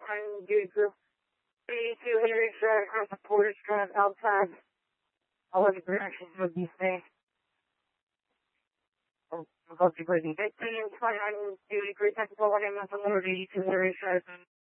I'm due to 82 Henry Drive across the Portage Drive outside. All other directions would be safe. About to breaking 15, 29, 2 degrees, technical, 1 M, 82 Henry Drive.